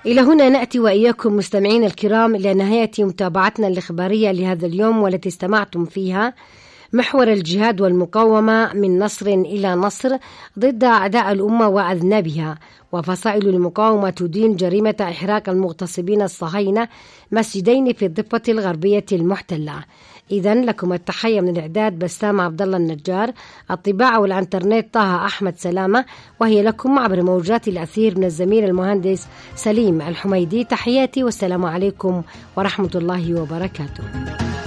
إلى هنا نأتي وإياكم مستمعين الكرام إلى نهاية متابعتنا الإخبارية لهذا اليوم، والتي استمعتم فيها محور الجهاد والمقاومة من نصر إلى نصر ضد أعداء الأمة وأذنابها، وفصائل المقاومة تدين جريمة إحراق المغتصبين الصهاينة مسجدين في الضفة الغربية المحتلة. إذن لكم التحية من الإعداد بسام عبد الله النجار، الطباعة والإنترنت طه أحمد سلامة، وهي لكم عبر موجات الأثير من الزميل المهندس سليم الحميدي. تحياتي والسلام عليكم ورحمة الله وبركاته.